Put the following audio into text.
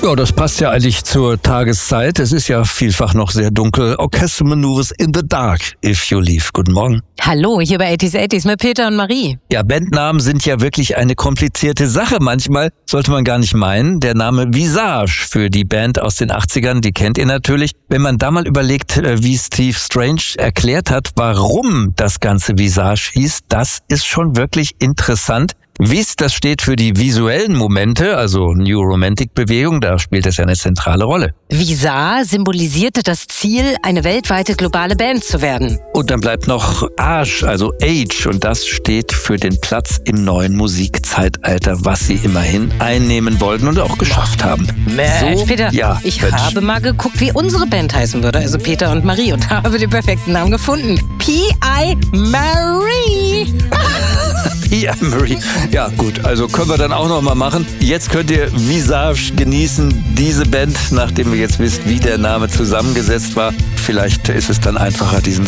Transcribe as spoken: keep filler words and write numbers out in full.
Ja, das passt ja eigentlich zur Tageszeit. Es ist ja vielfach noch sehr dunkel. Orchestral Maneuvers in the Dark, if you leave. Guten Morgen. Hallo, hier bei achtzig achtzig mit Peter und Marie. Ja, Bandnamen sind ja wirklich eine komplizierte Sache. Manchmal sollte man gar nicht meinen. Der Name Visage für die Band aus den achtzigern, die kennt ihr natürlich. Wenn man da mal überlegt, wie Steve Strange erklärt hat, warum das ganze Visage hieß, das ist schon wirklich interessant. Vis, das steht für die visuellen Momente, also New Romantic Bewegung, da spielt das ja eine zentrale Rolle. Visage symbolisierte das Ziel, eine weltweite globale Band zu werden. Und dann bleibt noch Age, also Age, und das steht für den Platz im neuen Musikzeitalter, was sie immerhin einnehmen wollten und auch geschafft haben. Mensch, so, Peter, ja, ich Mensch. habe mal geguckt, wie unsere Band heißen würde, also Peter und Marie, und habe den perfekten Namen gefunden. P I Marie. Ja, Marie. Ja, gut, also können wir dann auch noch mal machen. Jetzt könnt ihr Visage genießen, diese Band, nachdem ihr jetzt wisst, wie der Name zusammengesetzt war. Vielleicht ist es dann einfacher, diesen